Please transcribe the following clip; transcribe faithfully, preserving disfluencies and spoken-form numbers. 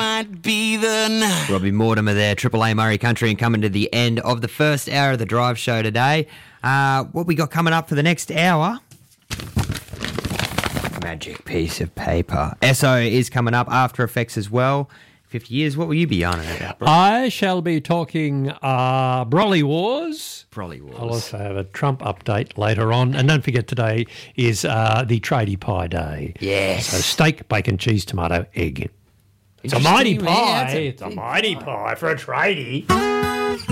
might be the night. Robbie Mortimer there, Triple A Murray Country, and coming to the end of the first hour of the Drive Show today. Uh, what we got coming up for the next hour? Magic piece of paper. S O is coming up, After Effects as well. fifty years, what will you be yarning about, bro? I shall be talking uh, Brolly Wars. Brolly Wars. I'll also have a Trump update later on. And don't forget, today is uh, the Tradie Pie Day. Yes. So steak, bacon, cheese, tomato, egg. It's a mighty Interesting, pie. yeah, it's a it's a big mighty pie. pie for a tradie.